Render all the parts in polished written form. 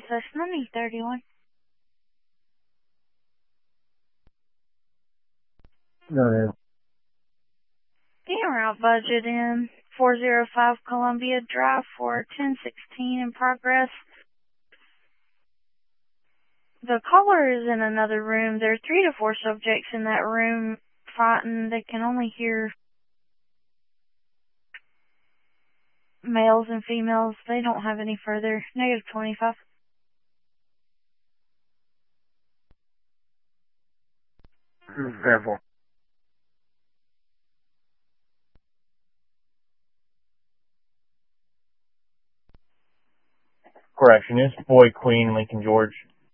session. I need 31. Go ahead. En route budget in 405 Columbia Drive for 1016 in progress. The caller is in another room. There are 3 to 4 subjects in that room fighting. They can only hear males and females. They don't have any further. Negative 25. Careful. Correction, it's Boy Queen, Lincoln George.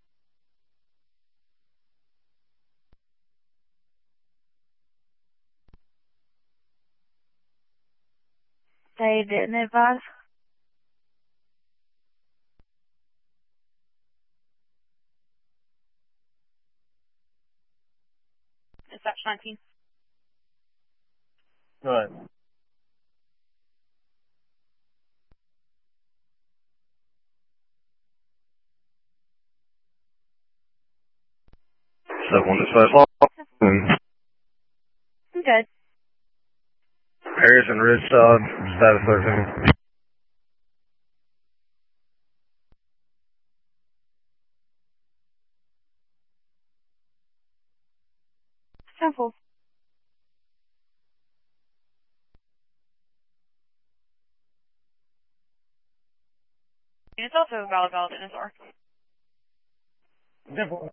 They didn't advise. Dispatch 19. Go ahead. Good. Harrison Ridge status 13. Simple. And it's also a valid NSR. Simple.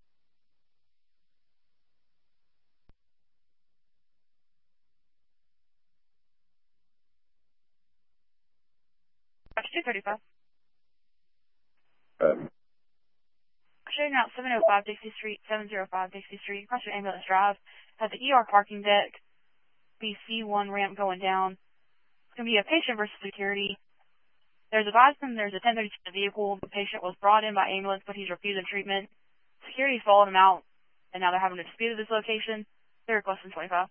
Dispatch 235. Showing out 705 Dixie Street, 705 Dixie Street, across your ambulance drive, at the ER parking deck, BC1 ramp going down. It's going to be a patient versus security. There's a Bison, there's a 1032 in the vehicle. The patient was brought in by ambulance, but he's refusing treatment. Security's followed him out, and now they're having a dispute at this location. They're requesting 25.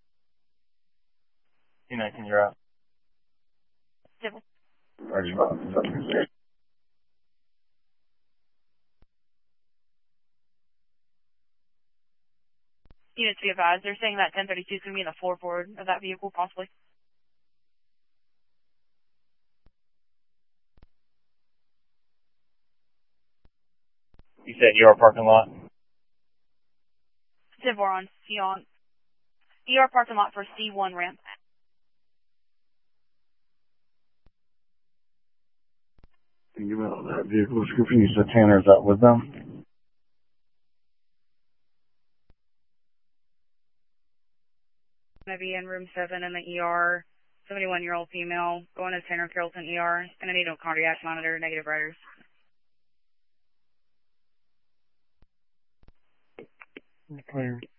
T19, you're out. Simple. Units be advised, they're saying that 1032 is going to be in the floorboard of that vehicle, possibly. You said ER parking lot? Simple on ER parking lot for C1 ramp. Can you give me that vehicle description? You said Tanner's out with them? Maybe in room 7 in the ER, 71-year-old female, going to Tanner Carrollton ER, and I need a cardiac monitor, negative writers. Clear.